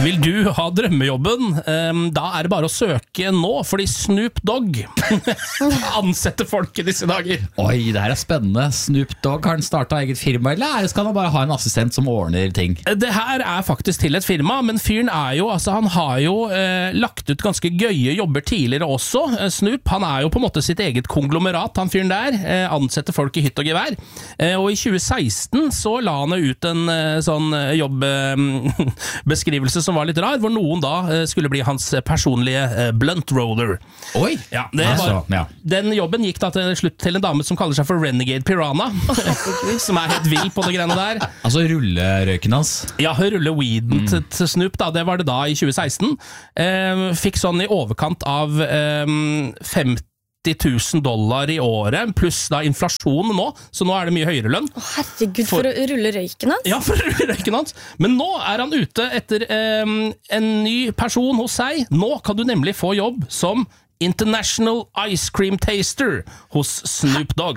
Vil du ha drømmejobben? Da det bare å søke nå, fordi Snoop Dogg ansetter folk i disse dager. Oi, det her spennende. Snoop Dogg, har han startet eget firma, eller skal han bare ha en assistent som ordner ting? Det her faktisk til et firma, men fyren han har jo lagt ut ganske gøye jobber tidligere også. Snoop, han jo på en måte sitt eget konglomerat, han fyren der, ansetter folk i hytt og gevær. Og i 2016 så la han ut en sånn jobbbeskrivelse som var litt rar, hvor noen da skulle bli hans personlige blunt roller. Oi! Ja, den jobben gikk da til slutt til en dame som kaller seg for Renegade Piranha, som helt vill på det greiene der. Altså rullerøyken hans? Ja, rulle weeden til Snoop da, det var det da i 2016. Fikk sånn i overkant av $50,000 i året, pluss da inflasjon nå, så nå det mye høyere lønn. Herregud, for å rulle røyken hans? Ja, for å rulle røyken hans. Men nå han ute etter en ny person hos seg. Nå kan du nemlig få jobb som International Ice Cream Taster hos Snoop Dogg.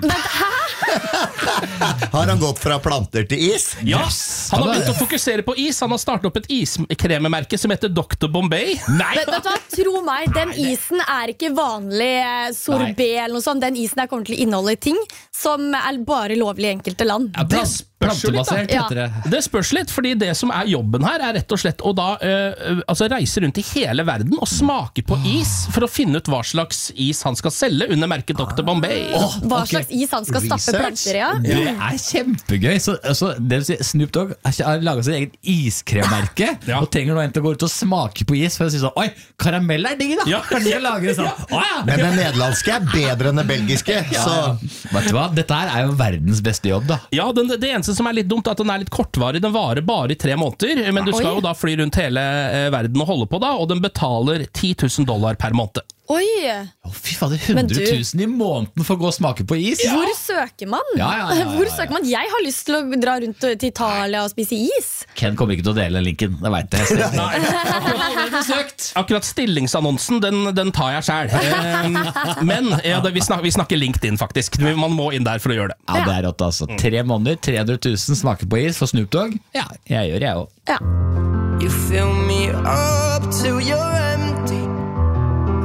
Har han gått fra planter til is? Ja, han har begynt å fokusere på is. Han har startet opp et iskrememerke som heter Dr. Bombay. Nei! Vet du hva, tro meg, den isen ikke vanlig sorbet eller noe sånt. Den isen kommer til å inneholde ting som bare lovlig i enkelte land. Ja, det plantebasert heter det. Det spørs litt, fordi det som jobben her rett og slett å da reise rundt i hele verden og smake på is for å finne ut hva slags is han skal selge under merket Dr. Bombay. Hva slags is han skal stappe planter, ja? Det kjempegøy. Så det vil si, Snoop Dogg har laget sitt eget iskremmerke, og trenger noen til å gå ut og smake på is for å si sånn, oi, karamell digg da! Ja. Kanskje jeg lager det sånn. Men den nederlandske bedre enn den belgiske. Så. Vet du hva? Dette her jo verdens beste jobb da. Ja, det eneste som litt dumt at den litt kortvarig. Den varer bare i 3 måneder, men du skal jo da fly rundt hele verden og holde på da, og den betaler $10,000 per måned. Oi! Fy fader, 100,000 i måneden for å gå og smake på is. Hvor søker man? Hvor søker man? Jeg har lyst til å dra rundt til Italia og spise is. Ken kommer ikke til å dele linken, det vet jeg. Akkurat stillingsannonsen, den tar jeg selv. Men vi snakker LinkedIn faktisk. Man må inn der for å gjøre det. Ja, det rått altså. 3 måneder, 300,000 smaker på is for Snoop Dogg. Ja, jeg også. You fill me up till your end.